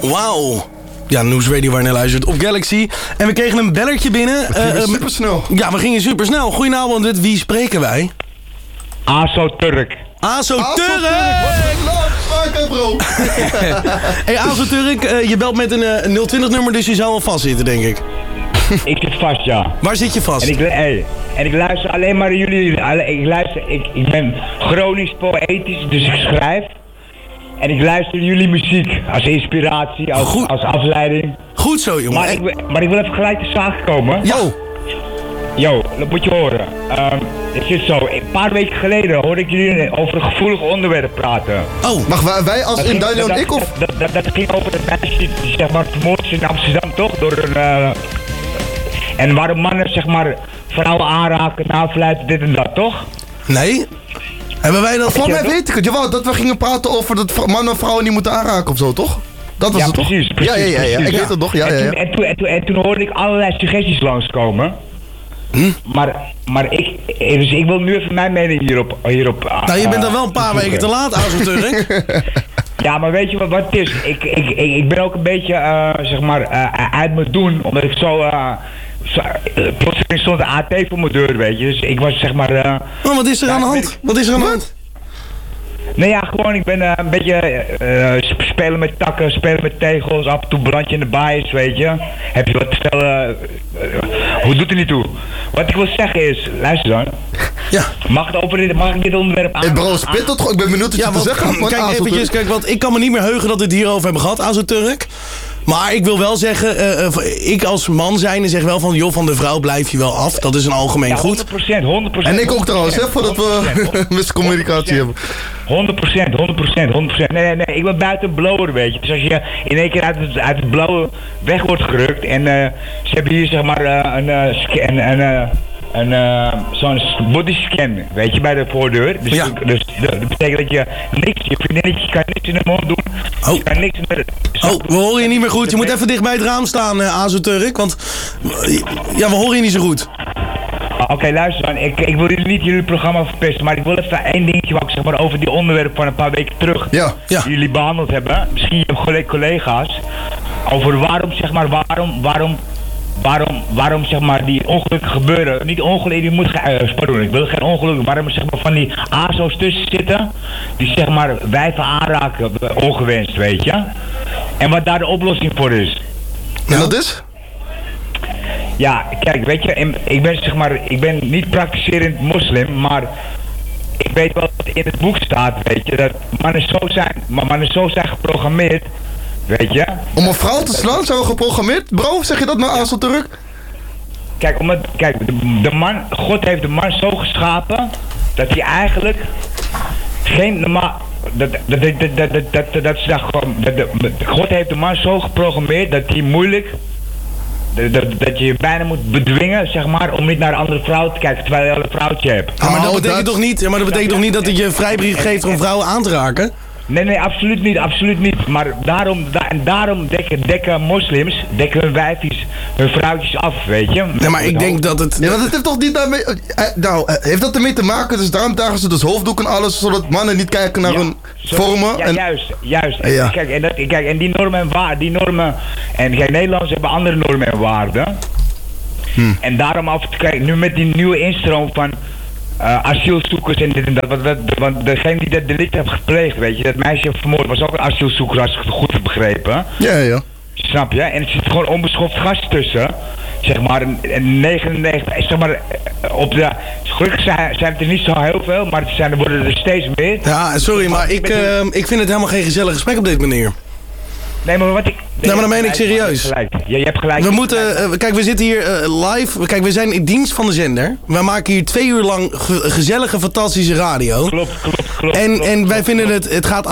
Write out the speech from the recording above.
Wauw. Ja, News Radio waar je naar luistert op Galaxy. En we kregen een bellertje binnen. We gingen supersnel. Ja, we gingen supersnel. Goedenavond, met wie spreken wij? Aso Turk. Aso Turk! Fuck, bro. Hey Aso Turk, je belt met een 020-nummer, dus je zou wel vastzitten, denk ik. Ik zit vast, ja. Waar zit je vast? En ik luister alleen maar jullie. Ik ben chronisch poëtisch, dus ik schrijf. En ik luister jullie muziek als inspiratie, als afleiding. Goed zo, jongen. Maar ik wil even gelijk de zaak komen. Yo, dat moet je horen. Het zit zo. Een paar weken geleden hoorde ik jullie over een gevoelig onderwerp praten. Oh, mag wij als in Daniel en ik of? Dat ging over een meisje die zeg maar vermoord is in Amsterdam, toch? Door een... En waarom mannen zeg maar vrouwen aanraken, nafluiten, dit en dat, toch? Nee. Hebben wij dat? Voor mij weet ik het. Jawel, dat we gingen praten over dat mannen en vrouwen niet moeten aanraken of zo, toch? Dat was het precies, toch? Precies, ja. Ik weet het nog. Ja. En toen hoorde ik allerlei suggesties langskomen. Maar ik wil nu even mijn mening hierop nou, je bent dan wel een paar weken te laat, Aso Turk. Ja, maar weet je wat het is? Ik ben ook een beetje, zeg maar, uit mijn doen, omdat ik zo plotseling stond de AT voor mijn deur, weet je. Dus ik was, zeg maar... wat is er aan de hand? Wat is er aan de hand? Nee, ja, gewoon, ik ben een beetje spelen met takken, spelen met tegels, af en toe brand je in de baais, weet je. Heb je wat te vertellen, hoe doet het niet toe? Wat ik wil zeggen is, luister dan. Ja. Mag ik dit onderwerp aan? Hey bro, spit dat toch? Ik ben benieuwd wat je te zeggen hebt. Kijk eventjes, want ik kan me niet meer heugen dat we het hierover hebben gehad, Aso Turk. Maar ik wil wel zeggen, ik als man zijnde zeg wel van, joh, van de vrouw blijf je wel af. Dat is een algemeen goed. 100%. En ik ook trouwens, hè, voordat we miscommunicatie hebben. 100%. Nee, ik ben buiten blower, weet je. Dus als je in één keer uit het blauwe weg wordt gerukt en ze hebben hier zeg maar zo'n bodyscan, weet je, bij de voordeur. Dus, ja. dus dat betekent dat je vriendinnetje kan niks in de mond doen. Je kan niks in de... we horen je niet meer goed. Je moet even dicht bij het raam staan, Aso Turk, want ja, we horen je niet zo goed. Oké, luister dan. Ik wil jullie programma verpesten, maar ik wil even één dingetje wat ik zeg maar over die onderwerp van een paar weken terug ja. Die jullie behandeld hebben. Misschien je collega's. Over waarom zeg maar die ongelukken gebeuren. Niet ongelukken, pardon, ik wil geen ongelukken. Waarom zeg maar van die ASO's tussen zitten. Die zeg maar wijven aanraken, ongewenst, weet je. En wat daar de oplossing voor is. En dat is? Ja, kijk, weet je, ik ben niet praktiserend moslim, maar ik weet wel dat in het boek staat, weet je, dat mannen zo zijn geprogrammeerd, weet je. Om een vrouw te slaan zijn we geprogrammeerd? Bro, zeg je dat nou, Aso Turk? Kijk, God heeft de man zo geschapen dat hij eigenlijk geen normaal... God heeft de man zo geprogrammeerd dat hij moeilijk... Dat je je bijna moet bedwingen, zeg maar, om niet naar een andere vrouw te kijken terwijl je al een vrouwtje hebt. Ja, maar dat betekent toch niet dat het je een vrijbrief geeft om vrouwen aan te raken? Nee, absoluut niet. Maar daarom dekken moslims, hun wijfjes, hun vrouwtjes af, weet je. Nee, maar ik denk dat het... Ja, dat heeft toch niet daarmee... heeft dat ermee te maken? Dus daarom dragen ze dus hoofddoek en alles, zodat mannen niet kijken naar hun vormen. Ja, juist. Ja. Kijk, en die normen en waarden, en kijk, Nederlanders hebben andere normen en waarden. En daarom nu met die nieuwe instroom van... asielzoekers en dit en dat, want degene die dat delict heeft gepleegd, weet je, dat meisje vermoord was ook een asielzoeker, als ik het goed heb begrepen. Ja. Snap je? En er zit gewoon onbeschoft gas tussen, zeg maar, 99, zeg maar, gelukkig zijn het er niet zo heel veel, maar er worden er steeds meer. Ja, sorry, maar ik vind het helemaal geen gezellig gesprek op dit manier. Nee, maar wat ik... Nee, maar dat meen ik serieus. Je hebt gelijk. We moeten... Kijk, we zitten hier live. Kijk, we zijn in dienst van de zender. We maken hier 2 uur lang gezellige, fantastische radio. Klopt. En wij vinden het gaat